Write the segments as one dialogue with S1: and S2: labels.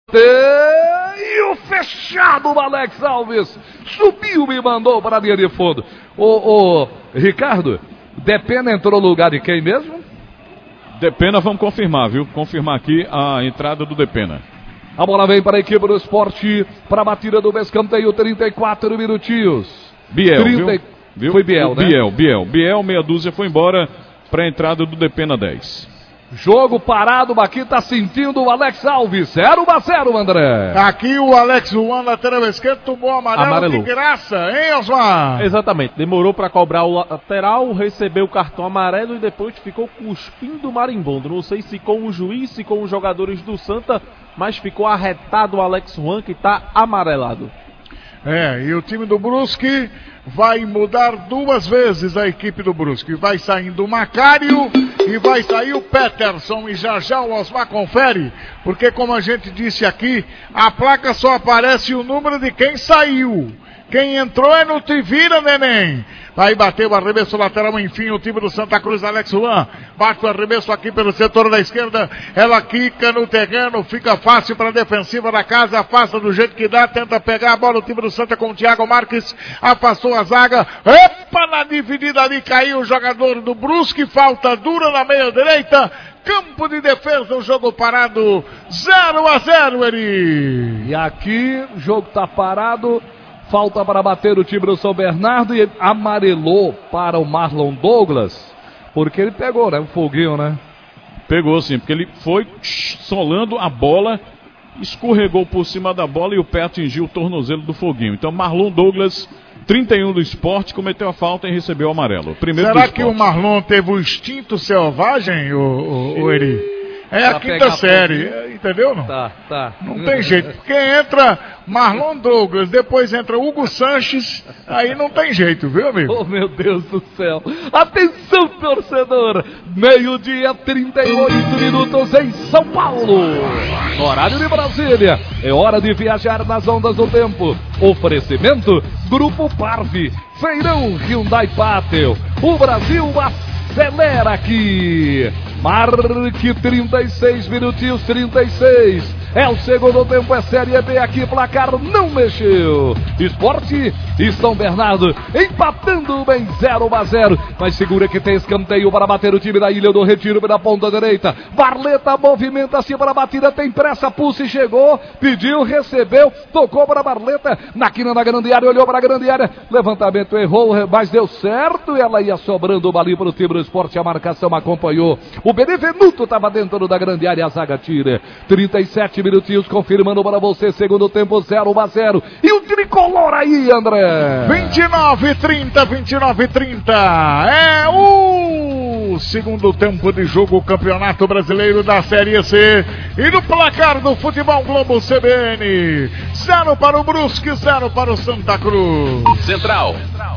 S1: E o fechado, o Alex Alves subiu e mandou para a linha de fundo. O Ricardo, Depena entrou no lugar de quem mesmo?
S2: Depena, vamos confirmar, viu? Confirmar aqui a entrada do Depena.
S1: A bola vem para a equipe do Sport, para a batida do escanteio, 34 minutinhos.
S2: Biel, viu?
S1: Foi Biel, né?
S2: Biel, meia dúzia, foi embora para a entrada do Depena 10.
S1: Jogo parado, aqui tá sentindo o Alex Alves, 0-0, André.
S3: Aqui o Alex Juan, lateral esquerdo, tomou amarelo de graça, hein, Osmar?
S4: Exatamente, demorou para cobrar o lateral, recebeu o cartão amarelo e depois ficou cuspindo marimbondo. Não sei se com o juiz, se com os jogadores do Santa, mas ficou arretado o Alex Juan, que tá amarelado.
S3: E o time do Brusque vai mudar duas vezes a equipe do Brusque. Vai saindo o Macário e vai sair o Peterson. E já o Osmar confere, porque como a gente disse aqui, a placa só aparece o número de quem saiu. Quem entrou é no Te Vira, neném. Aí bateu o arremesso lateral, enfim, o time do Santa Cruz, Alex Juan. Bate o arremesso aqui pelo setor da esquerda. Ela quica no terreno, fica fácil para a defensiva da casa. Afasta do jeito que dá, tenta pegar a bola. O time do Santa com o Thiago Marques. Afastou a zaga. Epa, na dividida ali caiu o jogador do Brusque. Falta dura na meia direita. Campo de defesa, o jogo parado. 0-0, Eri.
S1: E aqui o jogo tá parado. Falta para bater o time do São Bernardo e amarelou para o Marlon Douglas, porque ele pegou, né? O foguinho, né?
S2: Pegou sim, porque ele foi solando a bola, escorregou por cima da bola e o pé atingiu o tornozelo do foguinho. Então Marlon Douglas, 31 do Sport, cometeu a falta e recebeu o amarelo.
S3: Será que o Marlon teve o instinto selvagem, o Eri? É a quinta série, entendeu? Não?
S1: Tá.
S3: Não tem jeito, porque entra Marlon Douglas, depois entra Hugo Sanches, aí não tem jeito, viu, amigo?
S1: Oh, meu Deus do céu. Atenção, torcedor. 12h, 38 minutos em São Paulo. No horário de Brasília. É hora de viajar nas ondas do tempo. Oferecimento Grupo Parve. Feirão Hyundai Pátio. O Brasil acelera aqui. Marque 36 minutinhos, 36. É o segundo tempo, é Série B aqui, placar não mexeu. Esporte e São Bernardo empatando bem 0-0. Mas segura que tem escanteio para bater o time da Ilha do Retiro na ponta direita. Barleta movimenta-se para a batida, tem pressa, Pulse chegou, pediu, recebeu, tocou para a Barleta, na quina da grande área, olhou para a grande área, levantamento errou, mas deu certo, e ela ia sobrando o bali para o time do Esporte, a marcação acompanhou. O Benevenuto estava dentro da grande área, a zaga tira. 37 minutinhos, confirmando para você, segundo tempo 0-0. E o tricolor aí, André?
S3: 29-30. É o segundo tempo de jogo, o Campeonato Brasileiro da Série C. E no placar do Futebol Globo CBN, 0 para o Brusque, 0 para o Santa Cruz.
S5: Central.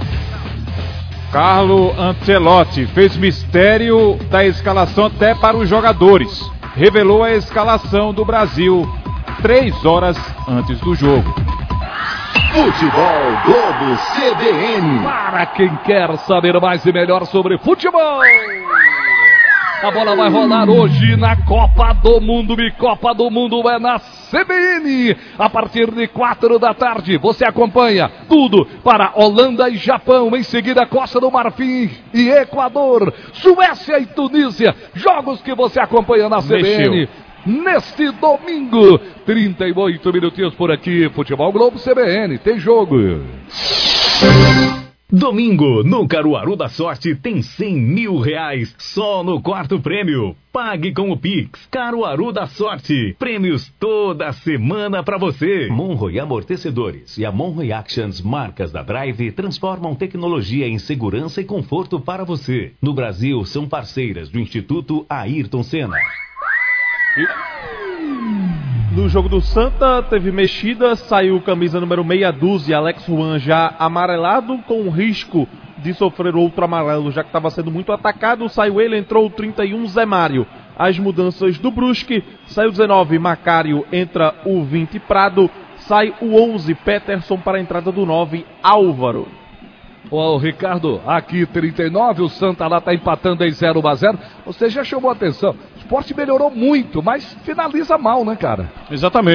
S6: Carlo Ancelotti fez mistério da escalação até para os jogadores. Revelou a escalação do Brasil 3 horas antes do jogo.
S5: Futebol Globo CBN.
S1: Para quem quer saber mais e melhor sobre futebol. A bola vai rolar hoje na Copa do Mundo. E Copa do Mundo é na CBN. A partir de 4 da tarde, você acompanha tudo para Holanda e Japão. Em seguida, Costa do Marfim e Equador. Suécia e Tunísia. Jogos que você acompanha na CBN. Neste domingo, 38 minutinhos por aqui. Futebol Globo CBN. Tem jogo.
S7: Domingo, no Caruaru da Sorte, tem R$100 mil só no quarto prêmio. Pague com o Pix. Caruaru da Sorte. Prêmios toda semana pra você.
S8: Monroe Amortecedores e a Monroe Actions, marcas da Drive, transformam tecnologia em segurança e conforto para você. No Brasil, são parceiras do Instituto Ayrton Senna.
S4: No jogo do Santa, teve mexida, saiu camisa número meia dúzia, Alex Juan já amarelado, com risco de sofrer outro amarelo, já que estava sendo muito atacado, saiu ele, entrou o 31, Zé Mário. As mudanças do Brusque, saiu o 19, Macário, entra o 20, Prado, sai o 11, Peterson para a entrada do 9, Álvaro.
S1: Ô, Ricardo, aqui 39, o Santa lá tá empatando em 0-0. Você já chamou a atenção, o Sport melhorou muito, mas finaliza mal, né, cara?
S2: Exatamente.